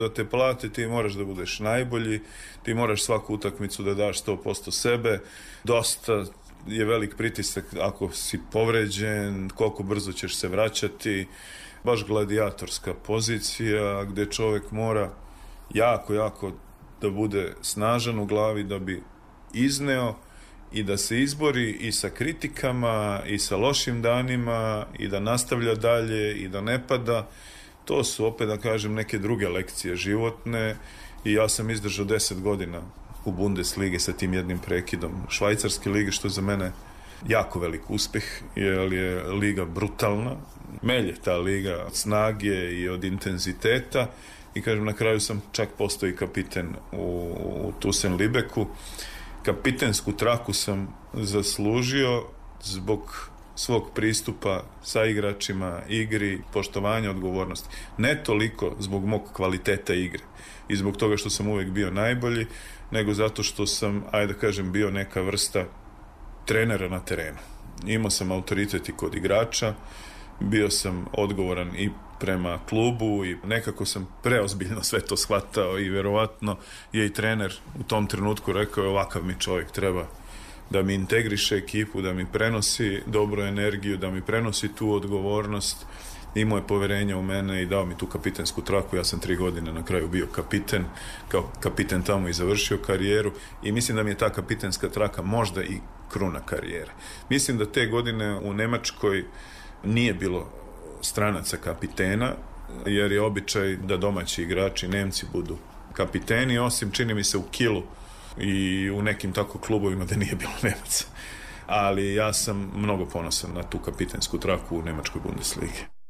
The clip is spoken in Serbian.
Da te plate, ti moraš da budeš najbolji, ti moraš svaku utakmicu da daš 100% sebe. Dosta je velik pritisak ako si povređen, koliko brzo ćeš se vraćati. Baš gladijatorska pozicija gdje čovjek mora jako da bude snažan u glavi da bi izneo i da se izbori i sa kritikama i sa lošim danima i da nastavlja dalje i da ne pada. To su, opet da kažem, neke druge lekcije životne i ja sam izdržao 10 godina u Bundesligi sa tim jednim prekidom švajcarske lige, što je za mene jako velik uspjeh, jer je liga brutalna. Melje ta liga od snage i od intenziteta i kažem, na kraju sam čak postao i kapiten u Tusen Libeku. Kapitensku traku sam zaslužio zbog svog pristupa sa igračima, igri, poštovanja, odgovornosti. Ne toliko zbog mog kvaliteta igre i zbog toga što sam uvijek bio najbolji, nego zato što sam, ajde da kažem, bio neka vrsta trenera na terenu. Imao sam autoritet i kod igrača, bio sam odgovoran i prema klubu i nekako sam preozbiljno sve to shvatao i vjerovatno je i trener u tom trenutku rekao, ovakav mi čovjek treba da mi integriše ekipu, da mi prenosi dobru energiju, da mi prenosi tu odgovornost. Imao je povjerenja u mene i dao mi tu kapitensku traku. Ja sam 3 godine na kraju bio kapiten, kao kapiten tamo i završio karijeru i mislim da mi je ta kapitenska traka možda i kruna karijere. Mislim da te godine u Njemačkoj nije bilo stranaca kapitena, jer je običaj da domaći igrači, Nemci, budu kapiteni, osim, čini mi se, u Kielu i u nekim tako klubovima da nije bilo Nemaca. Ali ja sam mnogo ponosan na tu kapitensku traku u Njemačkoj Bundesligi.